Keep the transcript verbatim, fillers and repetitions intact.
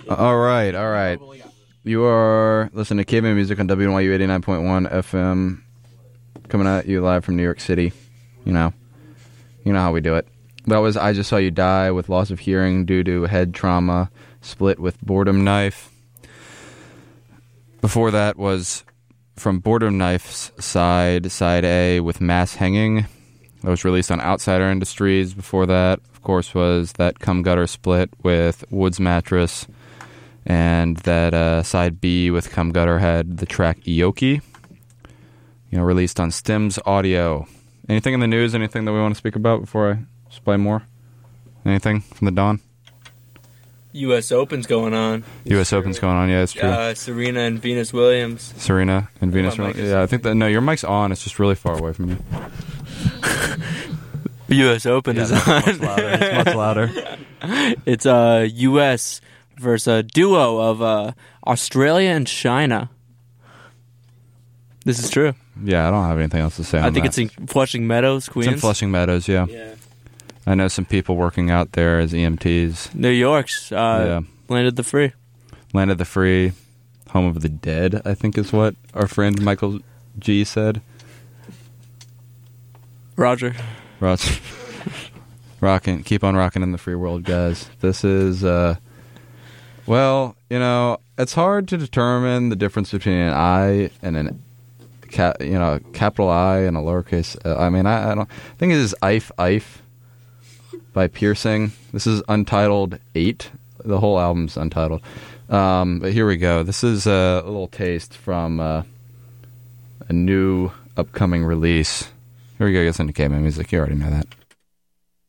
All right, all right. You are listening to Caveman Music on W N Y U eighty-nine point one F M, coming at you live from New York City. You know, you know how we do it. That was I Just Saw You Die with loss of hearing due to head trauma, Split with Boredom Knife. Before that was from Boredom Knife's side, side A with Mass Hanging. That was released on Outsider Industries. Before that, of course, was that Cum Gutter Split with Woods Mattress. And that uh, side B with Cum Gutter had the track Ioki, you know, released on Stims Audio. Anything in the news, anything that we want to speak about before I just play more? Anything from the Dawn? U S Open's going on. U S Open's going on, yeah, it's true. Uh, Serena and Venus Williams. Serena and Venus Williams. Yeah, I think that, no, your mic's on, it's just really far away from you. U S Open yeah, is on. Much louder. It's much louder. It's uh, U S versus a duo of uh, Australia and China. This is true. Yeah, I don't have anything else to say on I think that. it's in Flushing Meadows, Queens. It's in Flushing Meadows, yeah. Yeah. I know some people working out there as E M Ts. New York's uh, yeah. Land of the Free. Land of the Free, home of the dead, I think is what our friend Michael G said. Roger. Roger. Rocking, keep on rocking in the free world, guys. This is, uh, well, you know, it's hard to determine the difference between an I and an, cap, you know, capital I and a lowercase. Uh, I mean, I, I don't I think it is Ife Ife by Piercing. This is Untitled eight. The whole album's untitled. Um, but here we go. This is uh, a little taste from uh, a new upcoming release. Here we go. Listen to Caveman Music. You already know that.